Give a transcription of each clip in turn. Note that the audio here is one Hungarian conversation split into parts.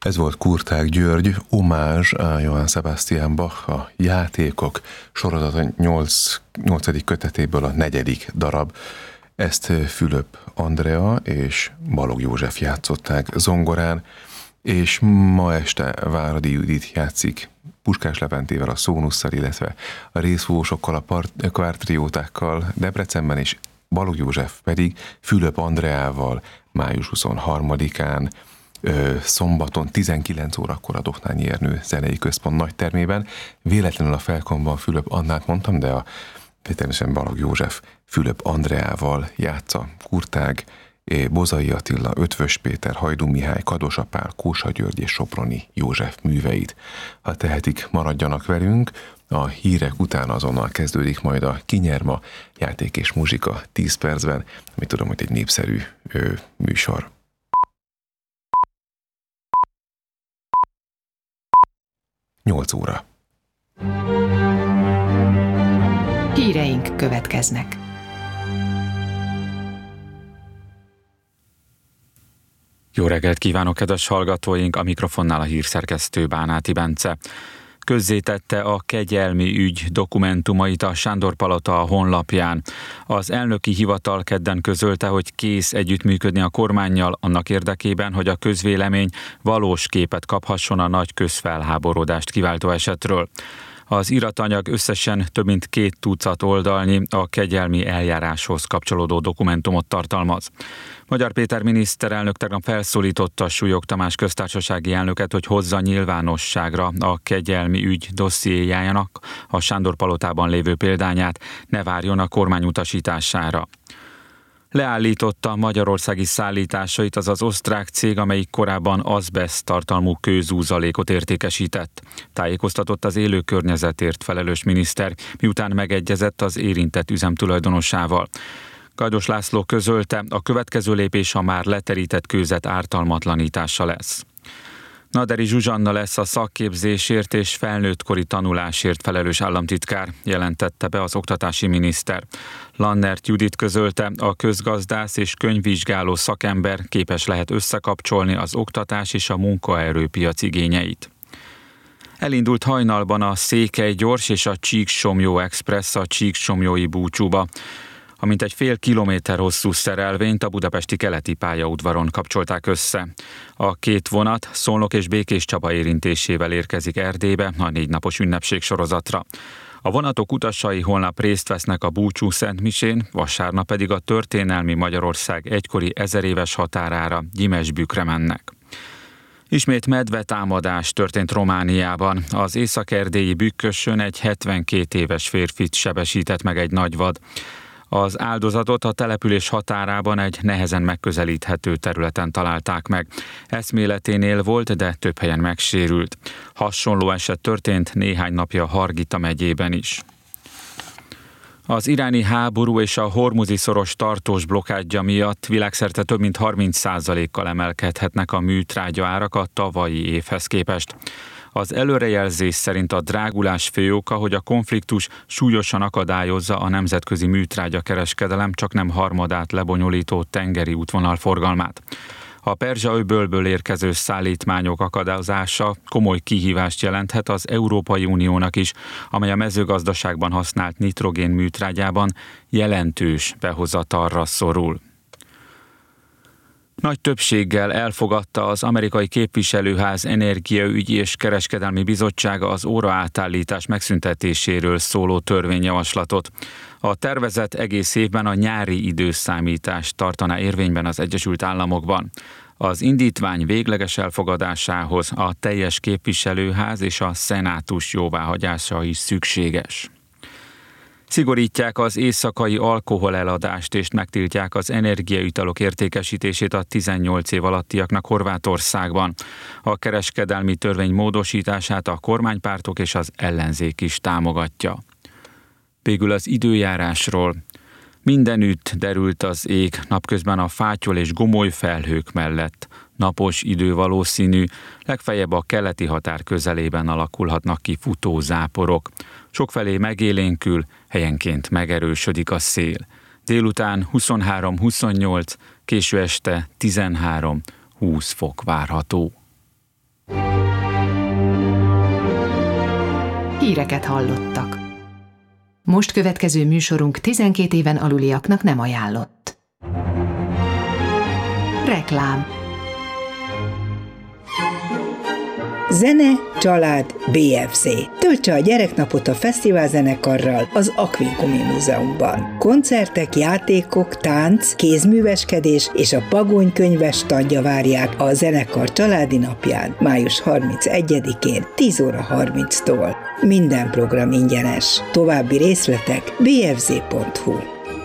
Ez volt Kurtág György, omázs a Johann Sebastian Bach, a Játékok sorozata 8. kötetéből a 4. darab. Ezt Fülöp Andrea és Balogh József játszották zongorán, és ma este Váradi Judit játszik Puskás Leventével, a szónusszal, illetve a részfúvósokkal, a kvártriótákkal Debrecenben, és Balogh József pedig Fülöp Andreával május 23-án szombaton 19 órakor a Dohnányi Ernő Zenei Központ nagytermében. Véletlenül a Felkonban Fülöp Annát mondtam, de természetesen Balogh József Fülöp Andreával játsza Kurtág, Bozai Attila, Ötvös Péter, Hajdú Mihály, Kados Apál, Kósa György és Soproni József műveit. Ha tehetik, maradjanak velünk, a hírek után azonnal kezdődik majd a Kinyerma, játék és muzsika 10 percben, ami tudom, hogy egy népszerű műsor. Nyolc óra. Híreink következnek. Jó reggelt kívánok, kedves hallgatóink! A mikrofonnál a hírszerkesztő Bánáti Bence. Közzétette a kegyelmi ügy dokumentumait a Sándor-palota a honlapján. Az elnöki hivatal kedden közölte, hogy kész együttműködni a kormánnyal annak érdekében, hogy a közvélemény valós képet kaphasson a nagy közfelháborodást kiváltó esetről. Az iratanyag összesen több mint 2 tucat oldalnyi, a kegyelmi eljáráshoz kapcsolódó dokumentumot tartalmaz. Magyar Péter miniszterelnök tegnap felszólította Súlyog Tamás köztársasági elnöket, hogy hozza nyilvánosságra a kegyelmi ügy dossziéjának a Sándor-palotában lévő példányát, ne várjon a kormány utasítására. Leállította magyarországi szállításait az osztrák cég, amelyik korábban azbeszt tartalmú kőzúzalékot értékesített. Tájékoztatott az élő környezetért felelős miniszter, miután megegyezett az érintett üzem tulajdonosával. Gajdos László közölte, a következő lépés a már leterített kőzet ártalmatlanítása lesz. Naderi Zsuzsanna lesz a szakképzésért és felnőttkori tanulásért felelős államtitkár, jelentette be az oktatási miniszter. Lannert Judit közölte, a közgazdász és könyvvizsgáló szakember képes lehet összekapcsolni az oktatás és a munkaerőpiac igényeit. Elindult hajnalban a Székely gyors és a Csíksomlyó Express a csíksomlyói búcsúba. Amint egy fél kilométer hosszú szerelvényt a budapesti keleti pályaudvaron kapcsolták össze. A 2 vonat Szolnok és Békéscsaba érintésével érkezik Erdélybe a 4 napos ünnepség sorozatra. A vonatok utasai holnap részt vesznek a búcsú szentmisén, vasárnap pedig a történelmi Magyarország egykori 1000 éves határára, Gyimesbükre mennek. Ismét medvetámadás történt Romániában. Az észak-erdélyi Bükkösön egy 72 éves férfit sebesített meg egy nagyvad. Az áldozatot a település határában egy nehezen megközelíthető területen találták meg. Eszméleténél volt, de több helyen megsérült. Hasonló eset történt néhány napja Hargita megyében is. Az iráni háború és a Hormuzi-szoros tartós blokkádja miatt világszerte több mint 30%-kal emelkedhetnek a műtrágya árak a tavalyi évhez képest. Az előrejelzés szerint a drágulás fő oka, hogy a konfliktus súlyosan akadályozza a nemzetközi műtrágya kereskedelem csaknem harmadát lebonyolító tengeri útvonal forgalmát. A Perzsa-öbölből érkező szállítmányok akadályozása komoly kihívást jelenthet az Európai Uniónak is, amely a mezőgazdaságban használt nitrogén műtrágyában jelentős behozatalra szorul. Nagy többséggel elfogadta az amerikai képviselőház energiaügyi és kereskedelmi bizottsága az óraátállítás megszüntetéséről szóló törvényjavaslatot. A tervezet egész évben a nyári időszámítást tartaná érvényben az Egyesült Államokban. Az indítvány végleges elfogadásához a teljes képviselőház és a szenátus jóváhagyása is szükséges. Szigorítják az éjszakai alkoholeladást és megtiltják az energiaitalok értékesítését a 18 év alattiaknak Horvátországban. A kereskedelmi törvény módosítását a kormánypártok és az ellenzék is támogatja. Végül az időjárásról. Mindenütt derült az ég, napközben a fátyol és gomoly felhők mellett. Napos idő valószínű, legfeljebb a keleti határ közelében alakulhatnak ki futózáporok. Sokfelé megélénkül, helyenként megerősödik a szél. Délután 23-28, késő este 13-20 fok várható. Híreket hallottak. Most következő műsorunk 12 éven aluliaknak nem ajánlott. Reklám. Zene, család, BFC. Töltse a gyereknapot a fesztiválzenekarral az Aquincumi Múzeumban. Koncertek, játékok, tánc, kézműveskedés és a Pagony könyves standja várják a zenekar családi napján, május 31-én 10 óra 30-tól. Minden program ingyenes. További részletek bfz.hu.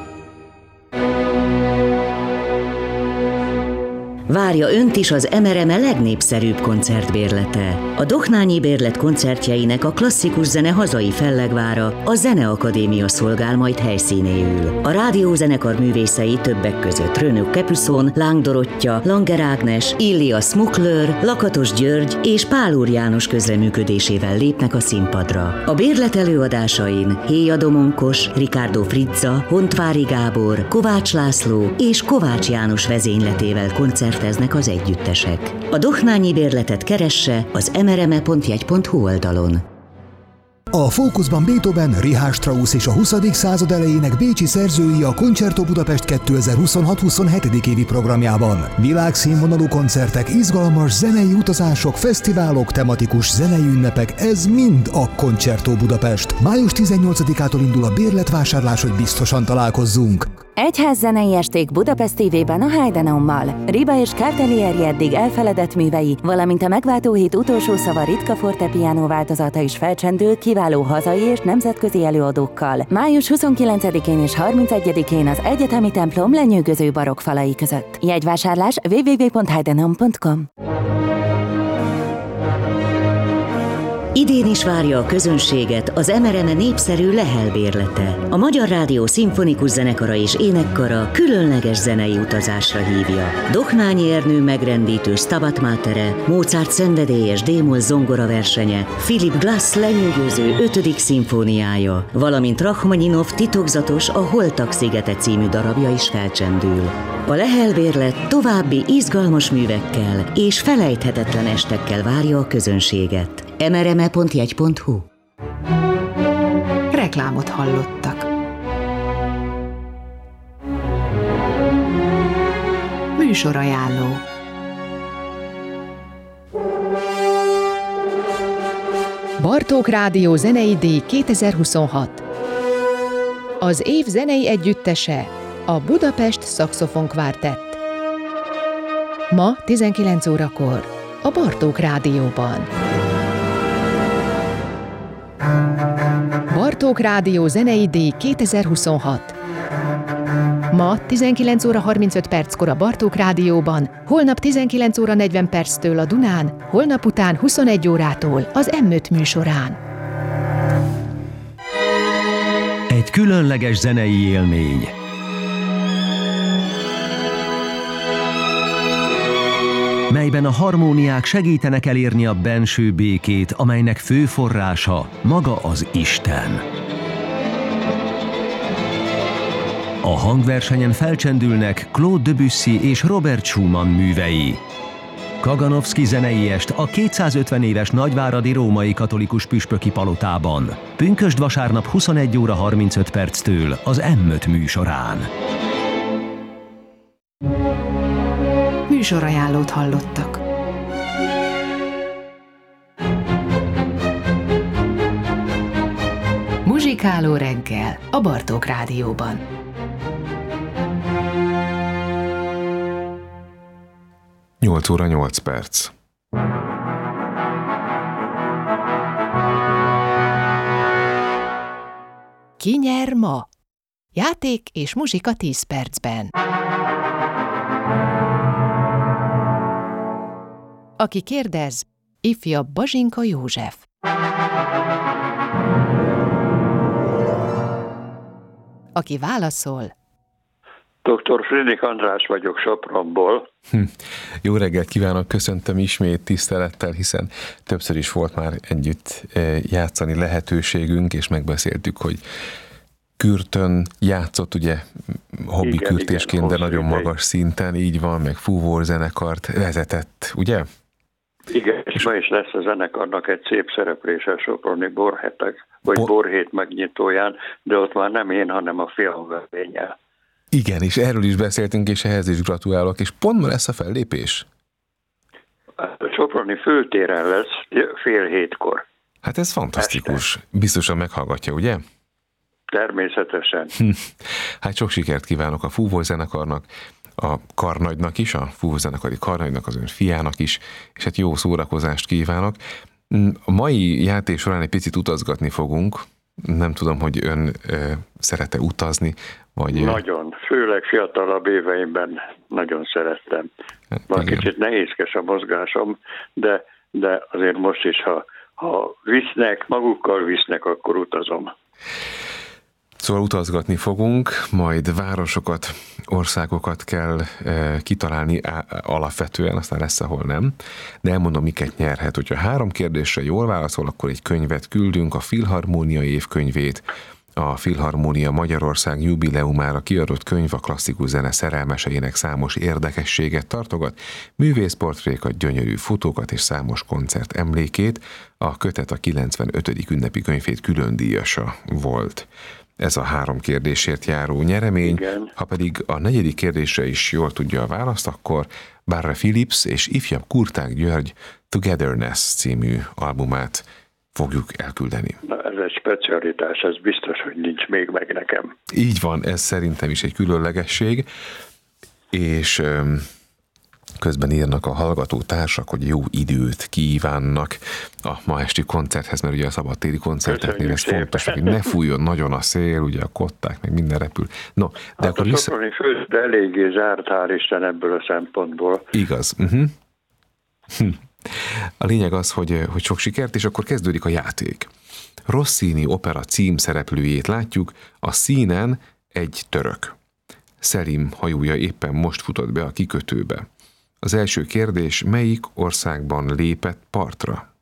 Várja önt is az MRME legnépszerűbb koncertbérlete. A Dohnányi Bérlet koncertjeinek a klasszikus zene hazai fellegvára, a Zeneakadémia szolgál majd helyszínéül. A rádiózenekar művészei többek között Renaud Capuçon, Láng Dorottya, Langer Ágnes, Illia Smukler, Lakatos György és Pál Úr János közreműködésével lépnek a színpadra. A bérlet előadásain Héja Domonkos, Ricardo Frizza, Hontvári Gábor, Kovács László és Kovács János vezényletével koncerteznek az együttesek. A Dohnányi Bérletet keresse az mrme.jegy.hu oldalon. A fókuszban Beethoven, Richard Strauss és a 20. század elejének bécsi szerzői a Concerto Budapest 2026-27. évi programjában. Világszínvonalú koncertek, izgalmas zenei utazások, fesztiválok, tematikus zenei ünnepek, ez mind a Concerto Budapest. Május 18-ától indul a bérletvásárlás, hogy biztosan találkozzunk. Egyház zenei esték Budapest TV-ben a Heidenommal. Riba és Cartelieri eddig elfeledett művei, valamint a megváltó hét utolsó szava ritka fortepiano változata is felcsendül kiváló hazai és nemzetközi előadókkal. Május 29-én és 31-én az Egyetemi templom lenyűgöző barokk falai között. Jegyvásárlás www.heidenom.com. Idén is várja a közönséget az MRME népszerű Lehel bérlete. A Magyar Rádió Szimfonikus Zenekara és Énekkara különleges zenei utazásra hívja. Dohnányi Ernő megrendítő Stabat Matere, Mozart szenvedélyes D-moll zongora versenye, Philip Glass lenyűgöző 5. szimfóniája, valamint Rachmaninov titokzatos A Holtak szigete című darabja is felcsendül. A Lehel bérlet további izgalmas művekkel és felejthetetlen estekkel várja a közönséget. mrme.jegy.hu. Reklámot hallottak. Műsorajánló. Bartók Rádió zenei díj 2026. Az év zenei együttese a Budapest Szaxofon Kvártett. Ma 19 órakor a Bartók Rádióban. Bartók Rádió zenei díj 2026. Ma 19 óra 35 perckor a Bartók Rádióban, holnap 19 óra 40 perctől a Dunán, holnap után 21 órától az M5 műsorán. Egy különleges zenei élmény. Melyben a harmóniák segítenek elérni a benső békét, amelynek fő forrása maga az Isten. A hangversenyen felcsendülnek Claude Debussy és Robert Schumann művei. Kaganovszky zenei est a 250 éves nagyváradi római katolikus püspöki palotában. Pünkösd vasárnap 21 óra 35 perctől az M5 műsorán. Műsorajánlót hallottak. Muzsikáló reggel a Bartók Rádióban. Nyolc óra 8 perc. Ki nyer ma? Játék és muzsika 10 percben. Aki kérdez, ifjabb Bazsinka József. Aki válaszol, Dr. Friedrich András vagyok Sopronból. Jó reggelt kívánok, köszöntöm ismét tisztelettel, hiszen többször is volt már együtt játszani lehetőségünk, és megbeszéltük, hogy kürtön játszott, ugye hobbi kürtésként, de nagyon magas szinten, így van, meg fúvózenekart vezetett, ugye? Igen, és ma is lesz a zenekarnak egy szép szereplése Soproni borhetek, vagy borhét megnyitóján, de ott már nem én, hanem a filmvevényel. Igen, és erről is beszéltünk, és ehhez is gratulálok, és pont ma lesz a fellépés? A Soproni főtéren lesz 6:30. Hát ez fantasztikus. Este. Biztosan meghallgatja, ugye? Természetesen. Hát sok sikert kívánok a Fúvós zenekarnak, a karnagynak is, a Fúvós zenekari karnagynak, az ön fiának is, és hát jó szórakozást kívánok. A mai játék során egy picit utazgatni fogunk. Nem tudom, hogy ön szeret-e utazni, vagy... Nagyon, főleg fiatalabb éveimben nagyon szerettem. Van kicsit nehézkes a mozgásom, de azért most is, ha magukkal visznek, akkor utazom. Szóval utazgatni fogunk, majd városokat, országokat kell kitalálni alapvetően, aztán lesz, ahol nem. De elmondom, miket nyerhet. Hogyha 3 kérdésre jól válaszol, akkor egy könyvet küldünk, a Filharmónia évkönyvét, a Filharmónia Magyarország jubileumára kiadott könyv a klasszikus zene szerelmeseinek számos érdekességet tartogat, művészportrékat, gyönyörű fotókat és számos koncert emlékét, a kötet a 95. ünnepi könyvét külön díjasa volt. Ez a 3 kérdésért járó nyeremény. Igen. Ha pedig a 4. kérdésre is jól tudja a választ, akkor Barre Philips és ifjabb Kurták György Togetherness című albumát fogjuk elküldeni. Na, ez egy specialitás, ez biztos, hogy nincs még meg nekem. Így van, ez szerintem is egy különlegesség, és közben írnak a hallgatótársak, hogy jó időt kívánnak a ma esti koncerthez, mert ugye a szabadtéri koncerteknél ez fontos, hogy ne fújjon nagyon a szél, ugye a kották, meg minden repül. No, de hát akkor a Soproni főzde eléggé zárt, hál' Isten ebből a szempontból. Igaz. A lényeg az, hogy sok sikert, és akkor kezdődik a játék. Rossini opera címszereplőjét látjuk, a színen egy török. Szelim hajója éppen most futott be a kikötőbe. Az első kérdés, melyik országban lépett partra?